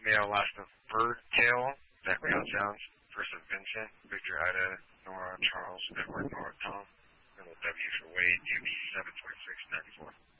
male last of Bird Tail, exactly how it sounds. First of Vincent, Victor Ida, Nora, Charles, Edward, Nora, Tom. And the W for Wade, UB 72694.